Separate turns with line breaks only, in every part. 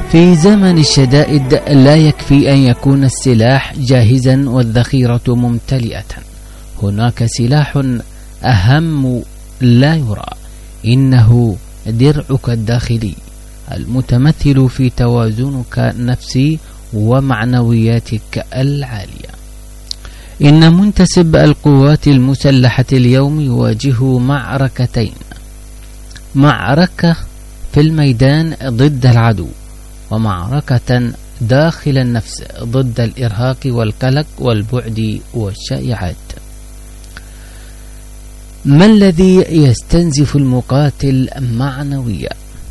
في زمن الشدائد لا يكفي أن يكون السلاح جاهزا والذخيرة ممتلئة، هناك سلاح أهم لا يرى، إنه درعك الداخلي المتمثل في توازنك النفسي ومعنوياتك العالية. إن منتسب القوات المسلحة اليوم يواجه معركتين: معركة في الميدان ضد العدو، ومعركة داخل النفس ضد الإرهاق والقلق والبعد والشائعات. ما الذي يستنزف المقاتل معنويا؟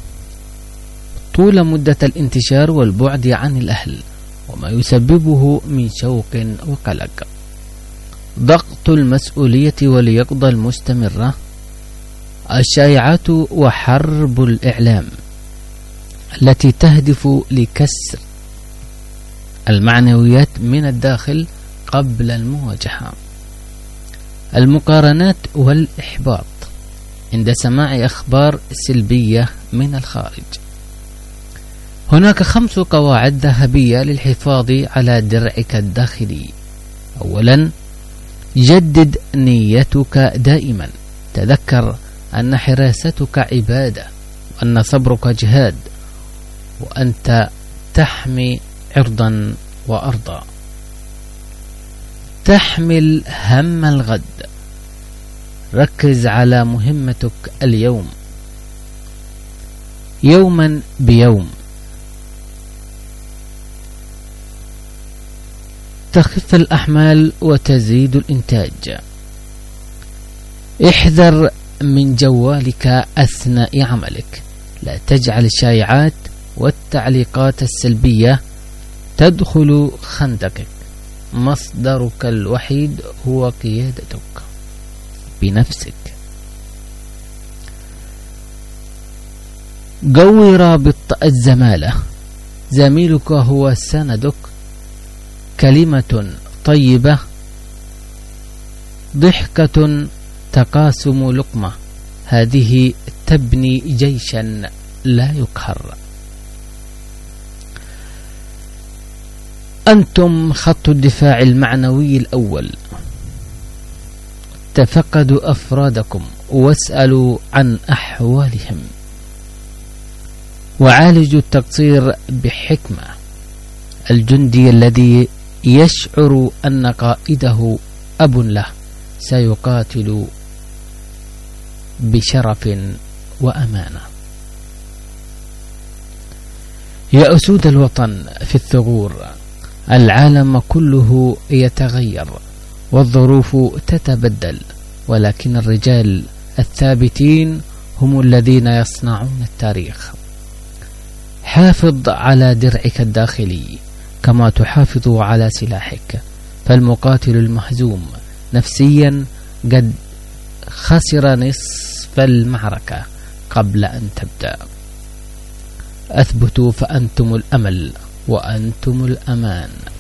طول مدة الانتشار والبعد عن الأهل وما يسببه من شوق وقلق، ضغط المسؤولية واليقظة المستمرة، الشائعات وحرب الإعلام التي تهدف لكسر المعنويات من الداخل قبل المواجهة، المقارنات والإحباط عند سماع أخبار سلبية من الخارج. هناك 5 قواعد ذهبية للحفاظ على درعك الداخلي. أولا، جدد نيتك دائما، تذكر أن حراستك عبادة، وأن صبرك جهاد، وأنت تحمي عرضا وأرضا. تحمل هم الغد، ركز على مهمتك اليوم يوما بيوم، تخف الأحمال وتزيد الإنتاج. احذر من جوالك أثناء عملك، لا تجعل الشائعات والتعليقات السلبية تدخل خندقك. مصدرك الوحيد هو قيادتك بنفسك. قوي رابط الزمالة، زميلك هو سندك. كلمة طيبة، ضحكة، تقاسم لقمة، هذه تبني جيشا لا يقهر. أنتم خط الدفاع المعنوي الأول. تفقدوا أفرادكم واسألوا عن أحوالهم، وعالجوا التقصير بحكمة. الجندي الذي يشعر أن قائده أب له سيقاتل بشرف وأمانة. يا أسود الوطن في الثغور، العالم كله يتغير والظروف تتبدل، ولكن الرجال الثابتين هم الذين يصنعون التاريخ. حافظ على درعك الداخلي كما تحافظ على سلاحك، فالمقاتل المهزوم نفسيا قد خسر نصف المعركة قبل أن تبدأ. أثبتوا فأنتم الأمل وأنتم الأمان.